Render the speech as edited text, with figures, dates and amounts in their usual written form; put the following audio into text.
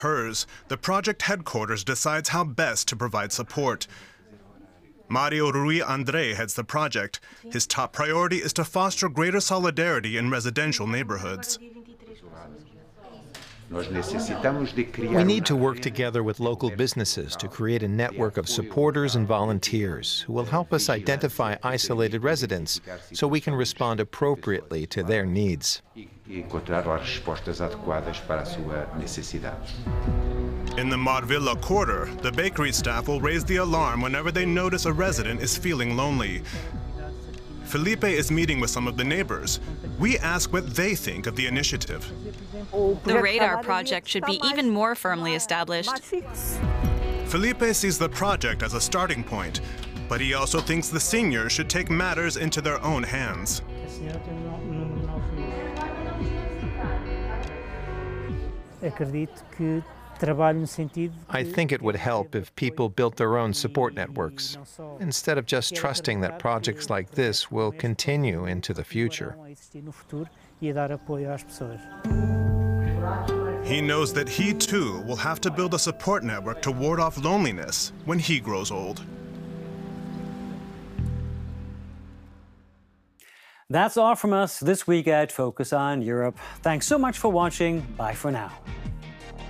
hers, the project headquarters decides how best to provide support. Mario Rui Andre heads the project. His top priority is to foster greater solidarity in residential neighborhoods. We need to work together with local businesses to create a network of supporters and volunteers who will help us identify isolated residents so we can respond appropriately to their needs. In the Marvilla quarter, the bakery staff will raise the alarm whenever they notice a resident is feeling lonely. Felipe is meeting with some of the neighbors. We ask what they think of the initiative. The radar project should be even more firmly established. Felipe sees the project as a starting point, but he also thinks the seniors should take matters into their own hands. I think it would help if people built their own support networks, instead of just trusting that projects like this will continue into the future. He knows that he, too, will have to build a support network to ward off loneliness when he grows old. That's all from us this week at Focus on Europe. Thanks so much for watching. Bye for now.